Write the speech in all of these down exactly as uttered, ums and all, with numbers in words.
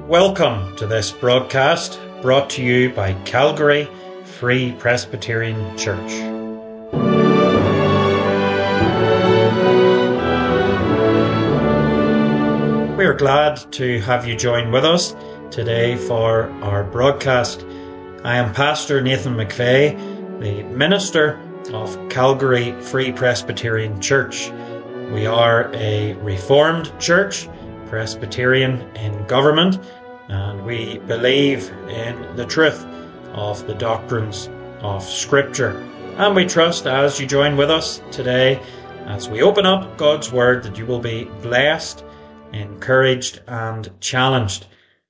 Welcome to this broadcast brought to you by Calgary Free Presbyterian Church. We are glad to have you join with us today for our broadcast. I am Pastor Nathan McVeigh, the minister of Calgary Free Presbyterian Church. We are a Reformed church, Presbyterian in government, and we believe in the truth of the doctrines of Scripture. And we trust as you join with us today, as we open up God's Word, that you will be blessed, encouraged and challenged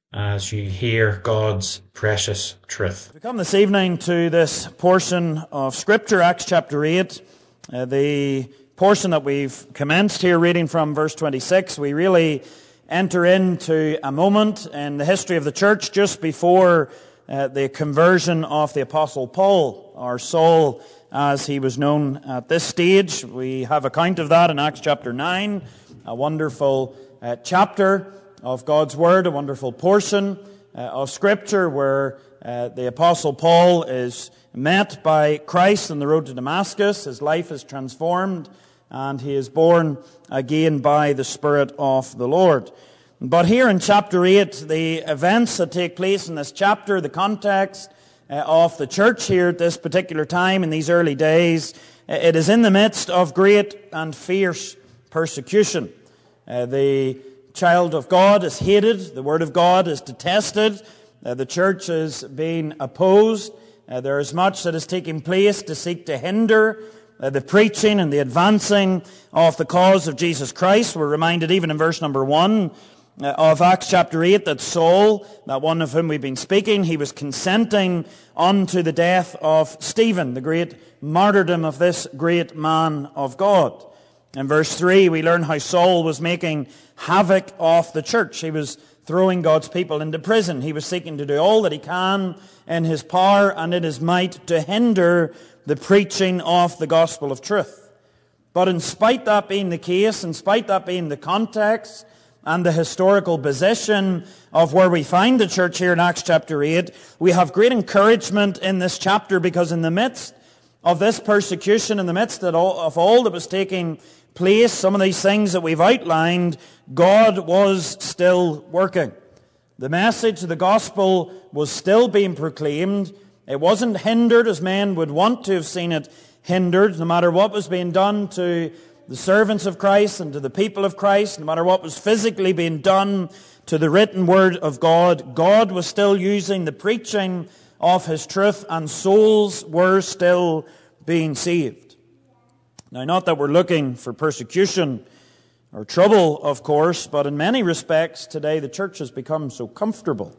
as you hear God's precious truth. We come this evening to this portion of Scripture, Acts chapter eight, uh, the portion that we've commenced here reading from verse twenty-six. We really enter into a moment in the history of the church just before uh, the conversion of the Apostle Paul, or Saul as he was known at this stage. We have account of that in Acts chapter nine, a wonderful uh, chapter of God's Word, a wonderful portion uh, of Scripture where uh, the Apostle Paul is met by Christ on the road to Damascus. His life is transformed and he is born again by the Spirit of the Lord. But here in chapter eight, the events that take place in this chapter, the context uh, of the church here at this particular time in these early days, uh, it is in the midst of great and fierce persecution. Uh, the child of God is hated, the Word of God is detested, uh, the church is being opposed, uh, there is much that is taking place to seek to hinder Uh, the preaching and the advancing of the cause of Jesus Christ. We're reminded even in verse number one uh, of Acts chapter eight that Saul, that one of whom we've been speaking, he was consenting unto the death of Stephen, the great martyrdom of this great man of God. In verse three we learn how Saul was making havoc of the church. He was throwing God's people into prison. He was seeking to do all that he can in his power and in his might to hinder the preaching of the gospel of truth. But in spite that being the case, in spite that being the context and the historical position of where we find the church here in Acts chapter eight, we have great encouragement in this chapter, because in the midst of this persecution, in the midst of all, of all that was taking place, some of these things that we've outlined, God was still working. The message of the gospel was still being proclaimed. It wasn't hindered as men would want to have seen it hindered, no matter what was being done to the servants of Christ and to the people of Christ, no matter what was physically being done to the written word of God. God was still using the preaching of His truth, and souls were still being saved. Now, not that we're looking for persecution or trouble, of course, but in many respects today the church has become so comfortable.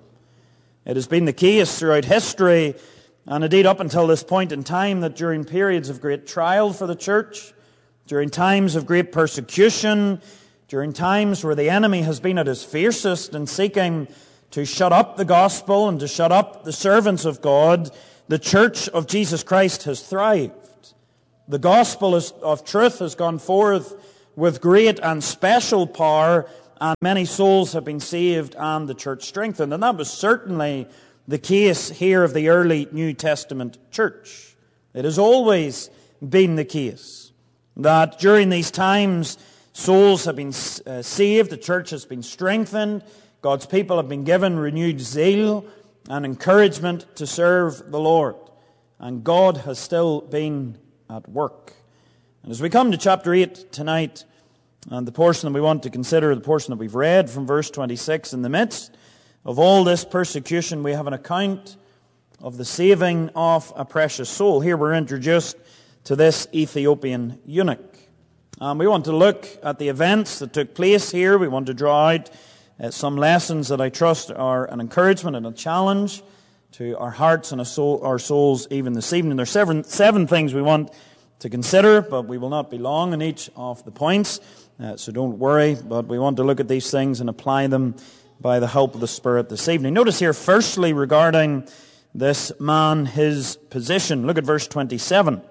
It has been the case throughout history, and indeed up until this point in time, that during periods of great trial for the church, during times of great persecution, during times where the enemy has been at his fiercest in seeking to shut up the gospel and to shut up the servants of God, the church of Jesus Christ has thrived. The gospel of truth has gone forth with great and special power, and many souls have been saved and the church strengthened. And that was certainly the case here of the early New Testament church. It has always been the case that during these times souls have been uh, saved, the church has been strengthened, God's people have been given renewed zeal and encouragement to serve the Lord. And God has still been at work. And as we come to chapter eight tonight, and the portion that we want to consider, the portion that we've read from verse twenty-six, in the midst of all this persecution, we have an account of the saving of a precious soul. Here we're introduced to this Ethiopian eunuch. Um, we want to look at the events that took place here. We want to draw out uh, some lessons that I trust are an encouragement and a challenge to our hearts and our, soul, our souls even this evening. There are seven, seven things we want to consider, but we will not be long on each of the points, uh, so don't worry. But we want to look at these things and apply them by the help of the Spirit this evening. Notice here, firstly, regarding this man, his position. Look at verse twenty-seven.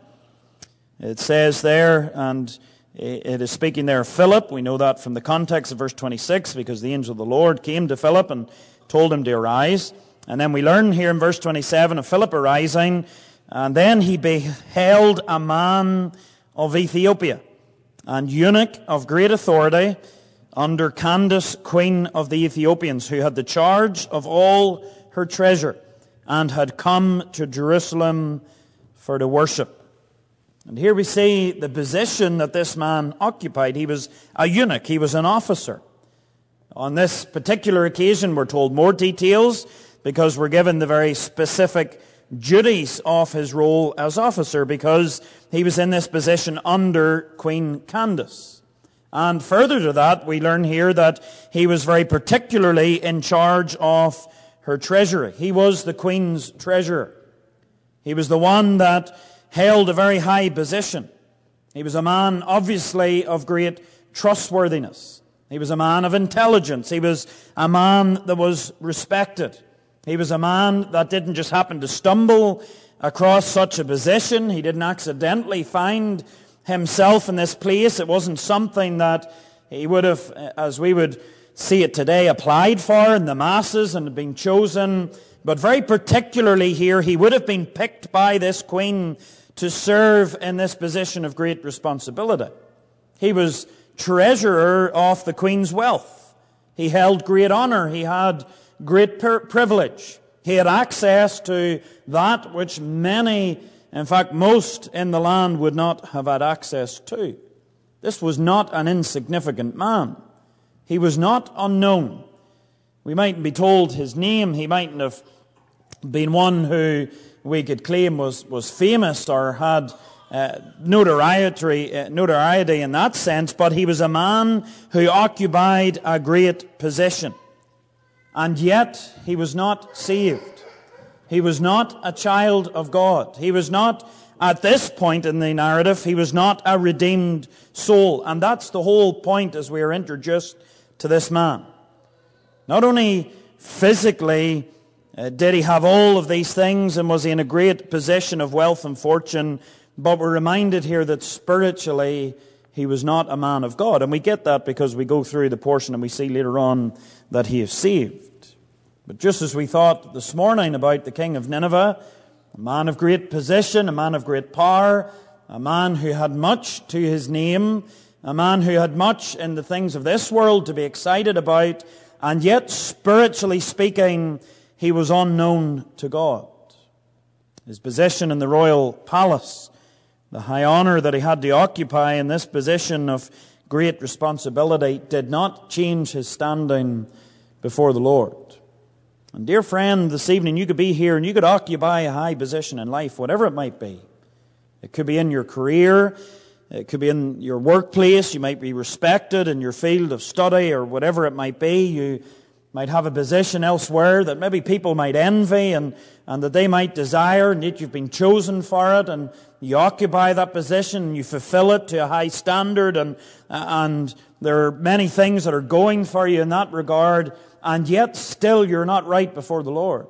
It says there, and it is speaking there of Philip. We know that from the context of verse twenty-six, because the angel of the Lord came to Philip and told him to arise. And then we learn here in verse twenty-seven of Philip arising, and then he beheld a man of Ethiopia, and eunuch of great authority, under Candace, queen of the Ethiopians, who had the charge of all her treasure, and had come to Jerusalem for to worship. And here we see the position that this man occupied. He was a eunuch. He was an officer. On this particular occasion, we're told more details because we're given the very specific duties of his role as officer, because he was in this position under Queen Candace. And further to that, we learn here that he was very particularly in charge of her treasury. He was the queen's treasurer. He was the one that held a very high position. He was a man, obviously, of great trustworthiness. He was a man of intelligence. He was a man that was respected. He was a man that didn't just happen to stumble across such a position. He didn't accidentally find himself in this place. It wasn't something that he would have, as we would see it today, applied for in the masses and been chosen. But very particularly here, he would have been picked by this queen to serve in this position of great responsibility. He was treasurer of the queen's wealth. He held great honor. He had great per- privilege. He had access to that which many, in fact most in the land, would not have had access to. This was not an insignificant man. He was not unknown. We mightn't be told his name. He mightn't have been one who we could claim was, was famous or had uh, notoriety, uh, notoriety in that sense, but he was a man who occupied a great position. And yet he was not saved. He was not a child of God. He was not, at this point in the narrative, he was not a redeemed soul. And that's the whole point as we are introduced to this man. Not only physically uh, did he have all of these things and was he in a great position of wealth and fortune, but we're reminded here that spiritually he was not a man of God. And we get that because we go through the portion and we see later on that he is saved. But just as we thought this morning about the king of Nineveh, a man of great position, a man of great power, a man who had much to his name, a man who had much in the things of this world to be excited about, and yet, spiritually speaking, he was unknown to God. His position in the royal palace, the high honor that he had to occupy in this position of great responsibility, did not change his standing before the Lord. And dear friend, this evening you could be here and you could occupy a high position in life, whatever it might be. It could be in your career, it could be in your workplace, you might be respected in your field of study or whatever it might be. You might have a position elsewhere that maybe people might envy and, and that they might desire, and yet you've been chosen for it, and you occupy that position and you fulfill it to a high standard, and, and there are many things that are going for you in that regard, and yet still you're not right before the Lord.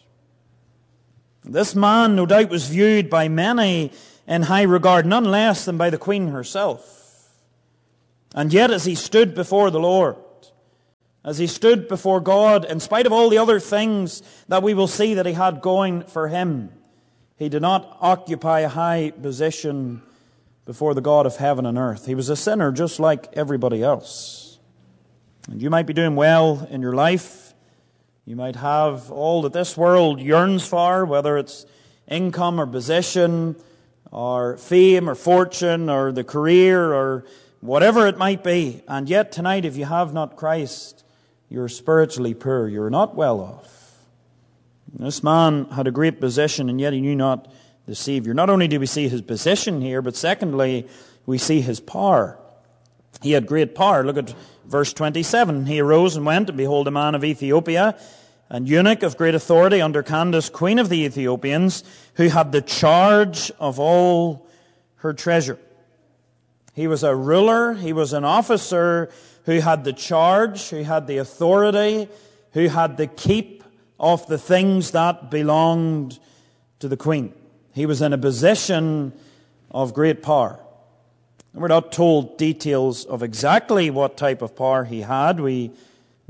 This man, no doubt, was viewed by many in high regard, none less than by the queen herself. And yet as he stood before the Lord, as he stood before God, in spite of all the other things that we will see that he had going for him, he did not occupy a high position before the God of heaven and earth. He was a sinner just like everybody else. And you might be doing well in your life. You might have all that this world yearns for, whether it's income or position, or fame or fortune or the career or whatever it might be. And yet tonight, if you have not Christ, you're spiritually poor. You're not well off. This man had a great position, and yet he knew not the Savior. Not only do we see his position here, but secondly, we see his power. He had great power. Look at verse twenty-seven. He arose and went, and behold, a man of Ethiopia, an eunuch of great authority under Candace, queen of the Ethiopians, who had the charge of all her treasure. He was a ruler, he was an officer who had the charge, who had the authority, who had the keep of the things that belonged to the queen. He was in a position of great power. We're not told details of exactly what type of power he had. We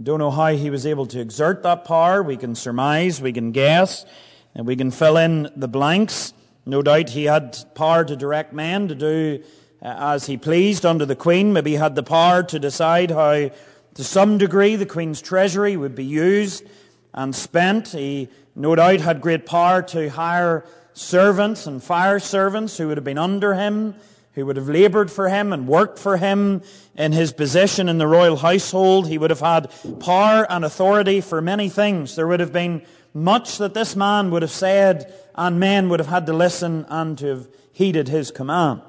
Don't know how he was able to exert that power. We can surmise, we can guess, and we can fill in the blanks. No doubt he had power to direct men to do as he pleased under the Queen. Maybe he had the power to decide how, to some degree, the Queen's treasury would be used and spent. He no doubt had great power to hire servants and fire servants who would have been under him, who would have laboured for him and worked for him in his position in the royal household. He would have had power and authority for many things. There would have been much that this man would have said, and men would have had to listen and to have heeded his command.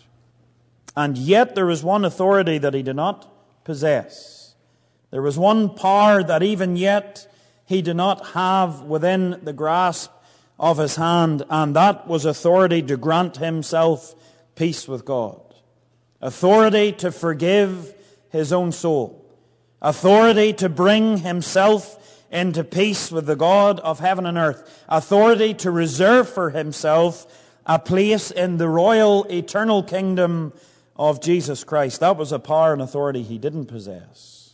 And yet there was one authority that he did not possess. There was one power that even yet he did not have within the grasp of his hand, and that was authority to grant himself peace with God. Authority to forgive his own soul. Authority to bring himself into peace with the God of heaven and earth. Authority to reserve for himself a place in the royal eternal kingdom of Jesus Christ. That was a power and authority he didn't possess.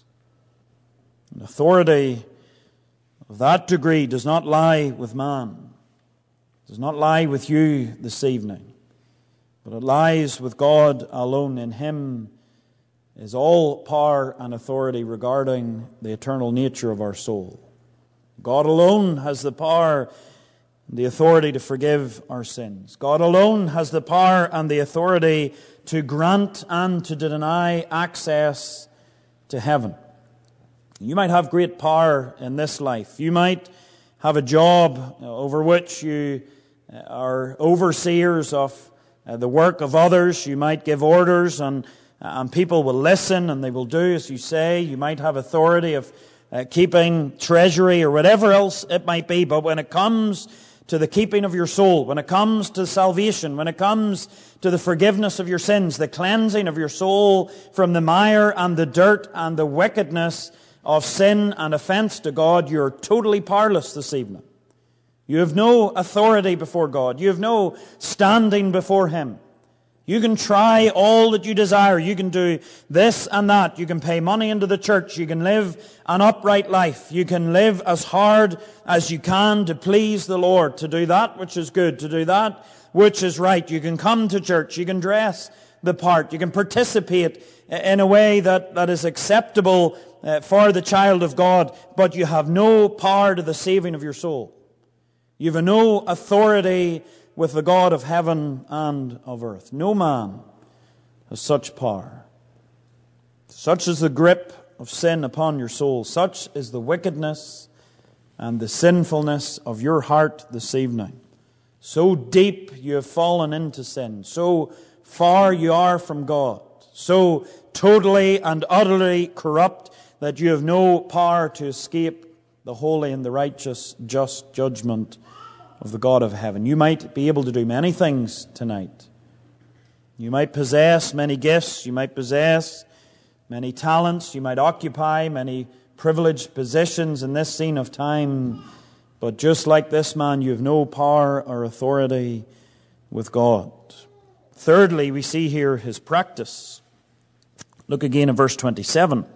An authority of that degree does not lie with man. It does not lie with you this evening. But it lies with God alone. In Him is all power and authority regarding the eternal nature of our soul. God alone has the power and the authority to forgive our sins. God alone has the power and the authority to grant and to deny access to heaven. You might have great power in this life. You might have a job over which you are overseers of Uh, the work of others. You might give orders and, and people will listen and they will do as you say. You might have authority of uh, keeping treasury or whatever else it might be. But when it comes to the keeping of your soul, when it comes to salvation, when it comes to the forgiveness of your sins, the cleansing of your soul from the mire and the dirt and the wickedness of sin and offense to God, you're totally powerless this evening. You have no authority before God. You have no standing before Him. You can try all that you desire. You can do this and that. You can pay money into the church. You can live an upright life. You can live as hard as you can to please the Lord, to do that which is good, to do that which is right. You can come to church. You can dress the part. You can participate in a way that, that is acceptable for the child of God, but you have no power to the saving of your soul. You have no authority with the God of heaven and of earth. No man has such power. Such is the grip of sin upon your soul. Such is the wickedness and the sinfulness of your heart this evening. So deep you have fallen into sin. So far you are from God. So totally and utterly corrupt that you have no power to escape the holy and the righteous, just judgment of the God of heaven. You might be able to do many things tonight. You might possess many gifts. You might possess many talents. You might occupy many privileged positions in this scene of time. But just like this man, you have no power or authority with God. Thirdly, we see here his practice. Look again at verse twenty-seven.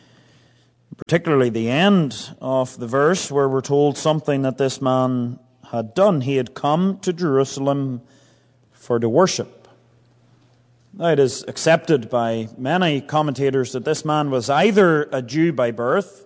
Particularly the end of the verse where we're told something that this man had done. He had come to Jerusalem for to worship. Now it is accepted by many commentators that this man was either a Jew by birth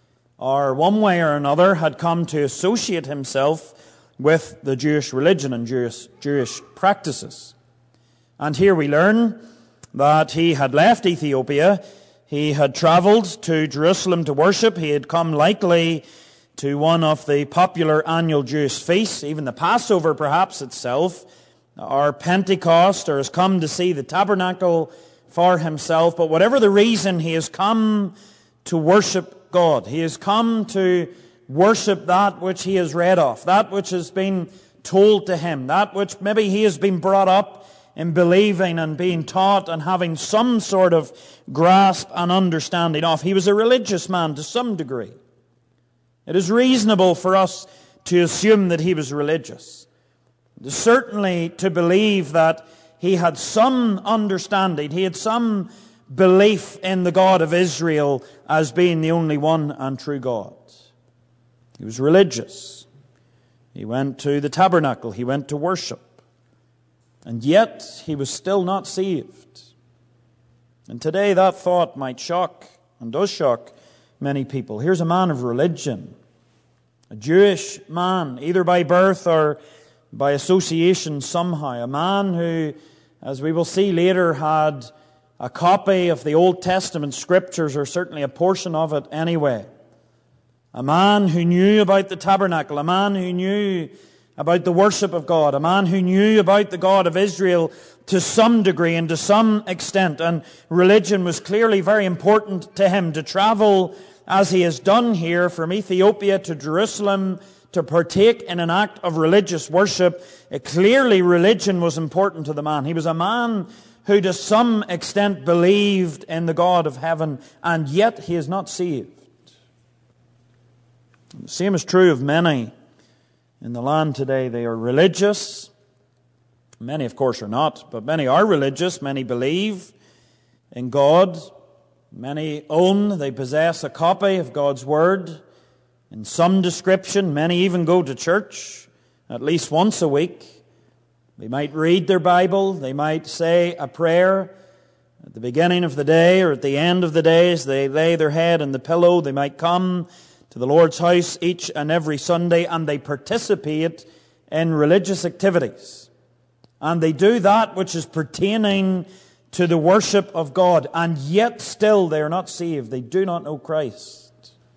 or one way or another had come to associate himself with the Jewish religion and Jewish, Jewish practices. And here we learn that he had left Ethiopia. He had travelled to Jerusalem to worship. He had come likely to one of the popular annual Jewish feasts, even the Passover perhaps itself, or Pentecost, or has come to see the tabernacle for himself. But whatever the reason, he has come to worship God. He has come to worship that which he has read of, that which has been told to him, that which maybe he has been brought up in believing and being taught and having some sort of grasp and understanding of. He was a religious man to some degree. It is reasonable for us to assume that he was religious. Certainly to believe that he had some understanding, he had some belief in the God of Israel as being the only one and true God. He was religious. He went to the tabernacle. He went to worship. And yet he was still not saved. And today that thought might shock and does shock many people. Here's a man of religion, a Jewish man, either by birth or by association somehow, a man who, as we will see later, had a copy of the Old Testament Scriptures, or certainly a portion of it anyway. A man who knew about the tabernacle, a man who knew about the worship of God, a man who knew about the God of Israel to some degree and to some extent. And religion was clearly very important to him. To travel, as he has done here, from Ethiopia to Jerusalem to partake in an act of religious worship, clearly religion was important to the man. He was a man who to some extent believed in the God of heaven, and yet he is not saved. The same is true of many in the land today. They are religious. Many, of course, are not, but many are religious. Many believe in God. Many own, they possess a copy of God's Word in some description. Many even go to church at least once a week. They might read their Bible. They might say a prayer at the beginning of the day or at the end of the day as they lay their head on the pillow. They might come to the Lord's house each and every Sunday, and they participate in religious activities. And they do that which is pertaining to the worship of God, and yet still they are not saved. They do not know Christ.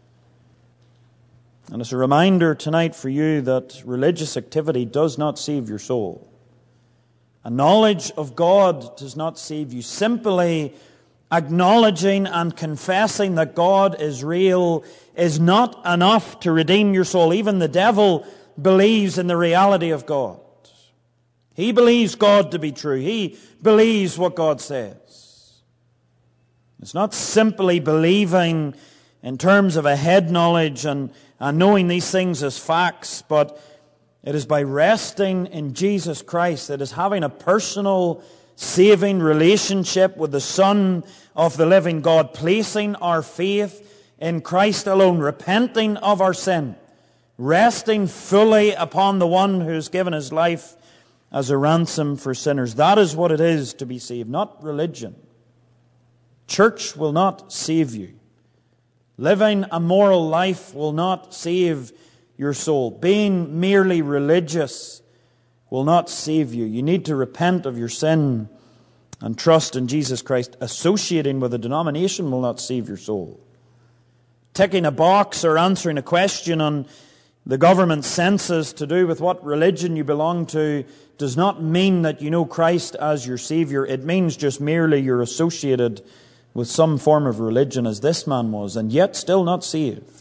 And it's a reminder tonight for you that religious activity does not save your soul. A knowledge of God does not save you. Simply acknowledging and confessing that God is real is not enough to redeem your soul. Even the devil believes in the reality of God. He believes God to be true. He believes what God says. It's not simply believing in terms of a head knowledge and, and knowing these things as facts, but it is by resting in Jesus Christ. It is having a personal saving relationship with the Son of the living God, placing our faith in Christ alone, repenting of our sin, resting fully upon the one who has given his life as a ransom for sinners. That is what it is to be saved, not religion. Church will not save you. Living a moral life will not save your soul. Being merely religious will not save you. You need to repent of your sin and trust in Jesus Christ. Associating with a denomination will not save your soul. Ticking a box or answering a question on the government census to do with what religion you belong to does not mean that you know Christ as your Savior. It means just merely you're associated with some form of religion, as this man was, and yet still not saved.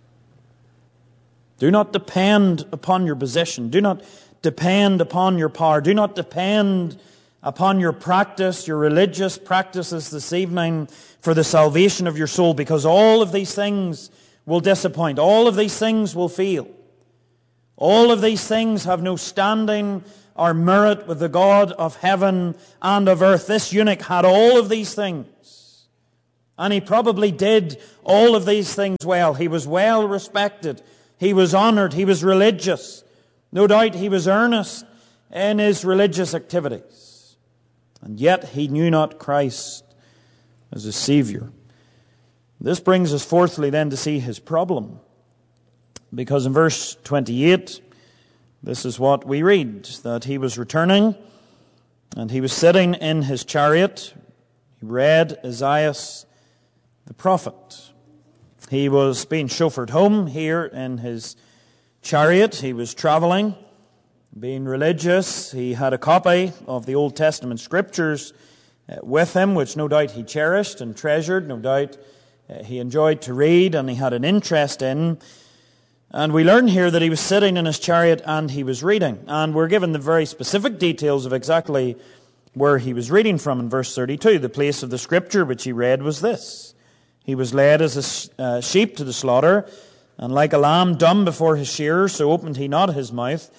Do not depend upon your position. Do not depend upon your power. Do not depend upon your practice, your religious practices this evening for the salvation of your soul, because all of these things will disappoint. All of these things will fail. All of these things have no standing or merit with the God of heaven and of earth. This eunuch had all of these things. And he probably did all of these things well. He was well respected. He was honored. He was religious. No doubt he was earnest in his religious activities. And yet he knew not Christ as a Savior. This brings us fourthly then to see his problem. Because in verse twenty-eight, this is what we read, that he was returning and he was sitting in his chariot. He read Isaiah the prophet. He was being chauffeured home here in his chariot. He was traveling, being religious. He had a copy of the Old Testament Scriptures with him, which no doubt he cherished and treasured. No doubt he enjoyed to read and he had an interest in. And we learn here that he was sitting in his chariot and he was reading. And we're given the very specific details of exactly where he was reading from in verse thirty-two. The place of the Scripture which he read was this: He was led as a uh, sheep to the slaughter, and like a lamb dumb before his shearer, so opened he not his mouth.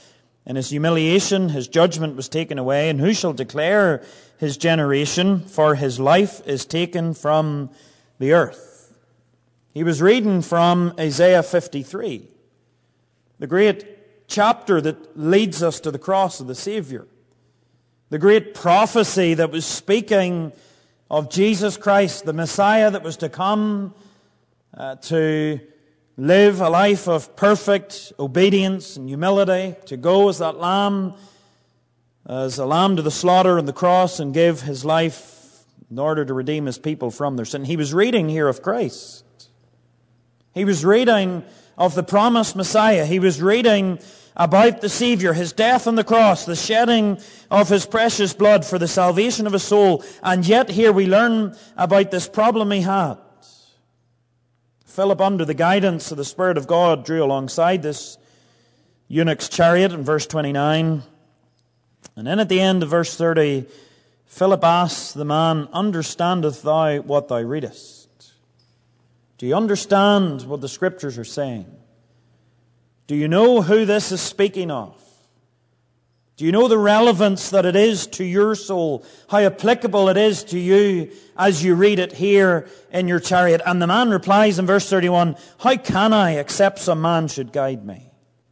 In his humiliation, his judgment was taken away. And who shall declare his generation? For his life is taken from the earth. He was reading from Isaiah fifty-three, the great chapter that leads us to the cross of the Savior. The great prophecy that was speaking of Jesus Christ, the Messiah that was to come uh, to live a life of perfect obedience and humility, to go as that lamb, as a lamb to the slaughter and the cross, and give his life in order to redeem his people from their sin. He was reading here of Christ. He was reading of the promised Messiah. He was reading about the Savior, his death on the cross, the shedding of his precious blood for the salvation of his soul. And yet here we learn about this problem he had. Philip, under the guidance of the Spirit of God, drew alongside this eunuch's chariot in verse twenty-nine. And then at the end of verse thirty, Philip asks the man, "Understandest thou what thou readest?" Do you understand what the Scriptures are saying? Do you know who this is speaking of? Do you know the relevance that it is to your soul? How applicable it is to you as you read it here in your chariot? And the man replies in verse thirty-one, "How can I, except some man should guide me?"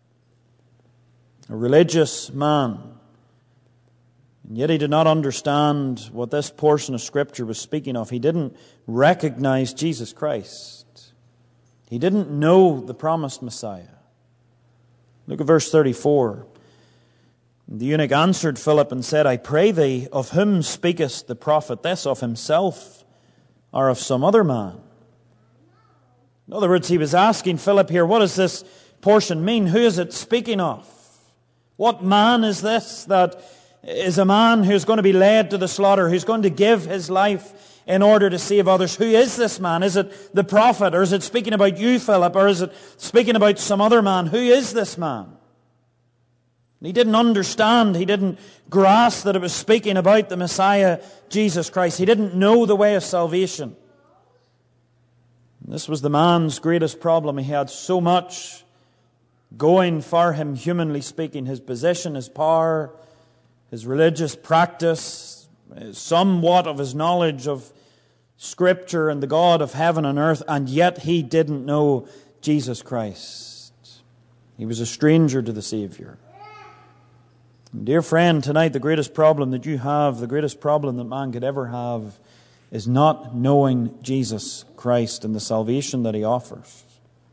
A religious man. And yet he did not understand what this portion of Scripture was speaking of. He didn't recognize Jesus Christ. He didn't know the promised Messiah. Look at verse thirty-four. The eunuch answered Philip and said, "I pray thee, of whom speakest the prophet this, of himself or of some other man?" In other words, he was asking Philip here, what does this portion mean? Who is it speaking of? What man is this that is a man who's going to be led to the slaughter, who's going to give his life in order to save others? Who is this man? Is it the prophet, or is it speaking about you, Philip, or is it speaking about some other man? Who is this man? He didn't understand, he didn't grasp that it was speaking about the Messiah, Jesus Christ. He didn't know the way of salvation. This was the man's greatest problem. He had so much going for him, humanly speaking, his position, his power, his religious practice, somewhat of his knowledge of Scripture and the God of heaven and earth, and yet he didn't know Jesus Christ. He was a stranger to the Savior. Dear friend, tonight the greatest problem that you have, the greatest problem that man could ever have, is not knowing Jesus Christ and the salvation that He offers.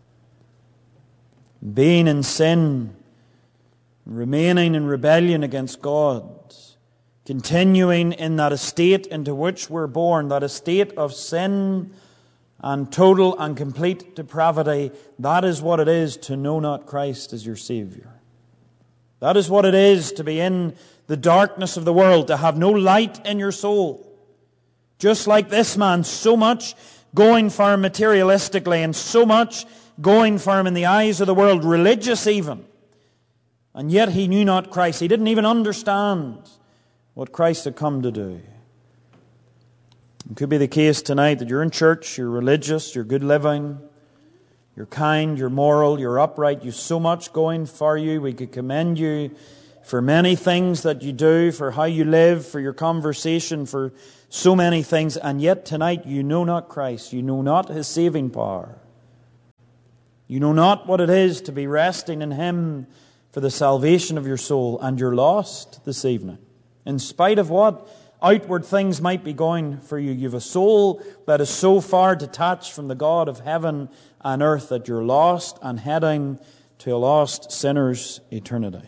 Being in sin, remaining in rebellion against God, continuing in that estate into which we're born, that estate of sin and total and complete depravity, that is what it is to know not Christ as your Savior. That is what it is to be in the darkness of the world, to have no light in your soul. Just like this man, so much going for him materialistically and so much going for him in the eyes of the world, religious even. And yet he knew not Christ. He didn't even understand what Christ had come to do. It could be the case tonight that you're in church, you're religious, you're good living, you're kind, you're moral, you're upright, you've so much going for you. We could commend you for many things that you do, for how you live, for your conversation, for so many things. And yet tonight you know not Christ. You know not His saving power. You know not what it is to be resting in Him for the salvation of your soul. And you're lost this evening. In spite of what outward things might be going for you, you have a soul that is so far detached from the God of heaven and earth that you're lost and heading to a lost sinner's eternity.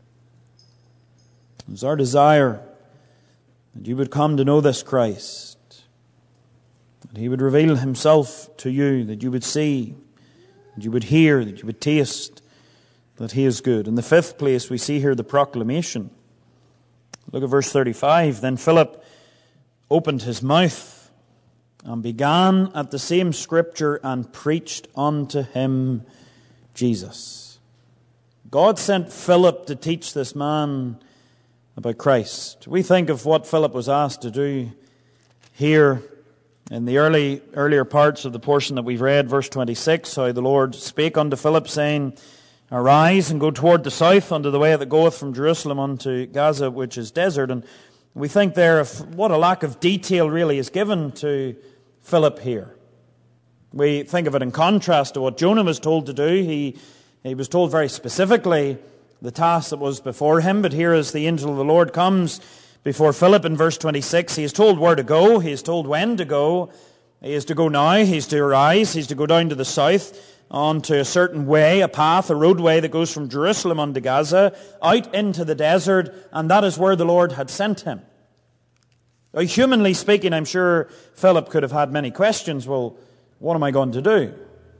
It's our desire that you would come to know this Christ, that He would reveal Himself to you, that you would see, that you would hear, that you would taste that He is good. In the fifth place, we see here the proclamation. Look at verse thirty-five. Then Philip opened his mouth and began at the same Scripture and preached unto him Jesus. God sent Philip to teach this man about Christ. We think of what Philip was asked to do here in the early earlier parts of the portion that we've read, verse twenty-six, how the Lord spake unto Philip, saying, Arise and go toward the south unto the way that goeth from Jerusalem unto Gaza, which is desert. And we think there of what a lack of detail really is given to Philip here. We think of it in contrast to what Jonah was told to do. He, he was told very specifically the task that was before him. But here as the angel of the Lord comes before Philip in verse twenty-six, he is told where to go. He is told when to go. He is to go now. He's to arise. He's to go down to the south onto a certain way, a path, a roadway that goes from Jerusalem unto Gaza, out into the desert, and that is where the Lord had sent him. Now, humanly speaking, I'm sure Philip could have had many questions. Well, what am I going to do?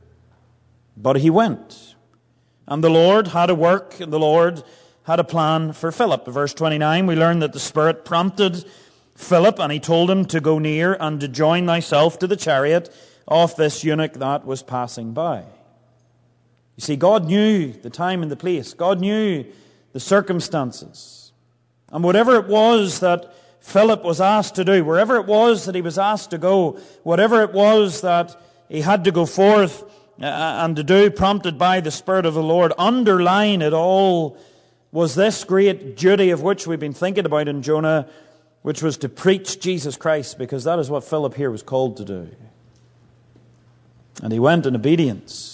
But he went. And the Lord had a work, and the Lord had a plan for Philip. In verse twenty-nine, we learn that the Spirit prompted Philip, and he told him to go near and to join thyself to the chariot of this eunuch that was passing by. You see, God knew the time and the place. God knew the circumstances. And whatever it was that Philip was asked to do, wherever it was that he was asked to go, whatever it was that he had to go forth and to do, prompted by the Spirit of the Lord, underlying it all was this great duty of which we've been thinking about in Jonah, which was to preach Jesus Christ, because that is what Philip here was called to do. And he went in obedience.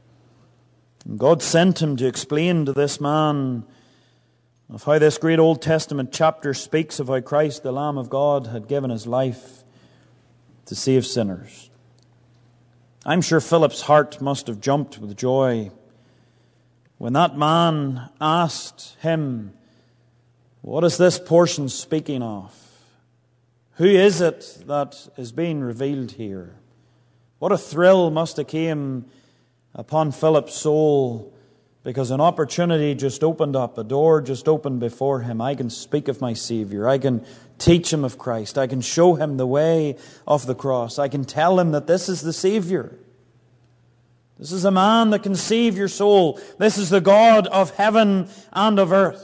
And God sent him to explain to this man of how this great Old Testament chapter speaks of how Christ, the Lamb of God, had given his life to save sinners. I'm sure Philip's heart must have jumped with joy when that man asked him, what is this portion speaking of? Who is it that is being revealed here? What a thrill must have came upon Philip's soul, because an opportunity just opened up, a door just opened before him. I can speak of my Savior. I can teach him of Christ. I can show him the way of the cross. I can tell him that this is the Savior. This is a man that can save your soul. This is the God of heaven and of earth.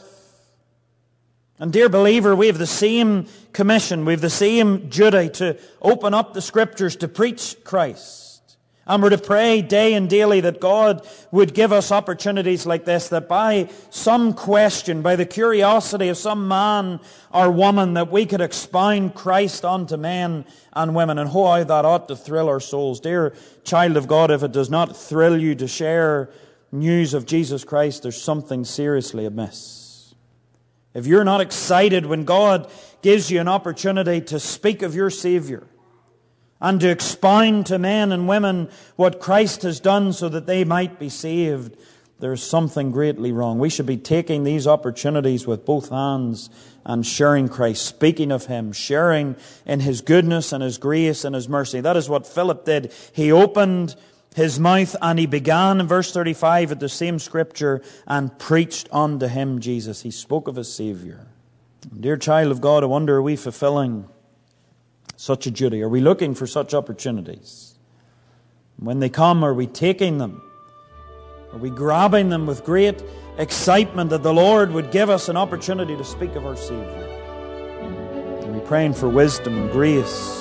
And dear believer, we have the same commission, we have the same duty to open up the Scriptures, to preach Christ. And we're to pray day and daily that God would give us opportunities like this, that by some question, by the curiosity of some man or woman, that we could expound Christ unto men and women. And how that ought to thrill our souls. Dear child of God, if it does not thrill you to share news of Jesus Christ, there's something seriously amiss. If you're not excited when God gives you an opportunity to speak of your Savior, and to expound to men and women what Christ has done so that they might be saved, there's something greatly wrong. We should be taking these opportunities with both hands and sharing Christ, speaking of Him, sharing in His goodness and His grace and His mercy. That is what Philip did. He opened his mouth and he began in verse thirty-five at the same Scripture and preached unto him Jesus. He spoke of his Savior. Dear child of God, I wonder, are we fulfilling such a duty? Are we looking for such opportunities? When they come, are we taking them? Are we grabbing them with great excitement that the Lord would give us an opportunity to speak of our Savior? Are we praying for wisdom and grace?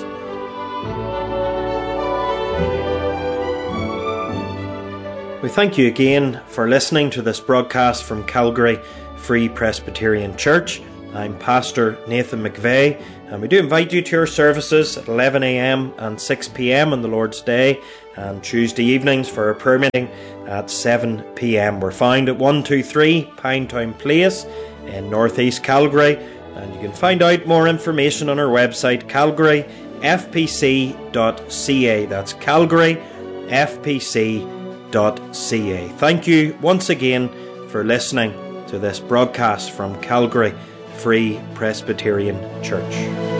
We thank you again for listening to this broadcast from Calgary Free Presbyterian Church. I'm Pastor Nathan McVeigh, and we do invite you to our services at eleven a.m. and six p.m. on the Lord's Day, and Tuesday evenings for our prayer meeting at seven p.m. We're found at one two three Pinetown Place in northeast Calgary, and you can find out more information on our website, calgary f p c dot c a. That's calgary f p c dot c a. Thank you once again for listening to this broadcast from Calgary Free Presbyterian Church.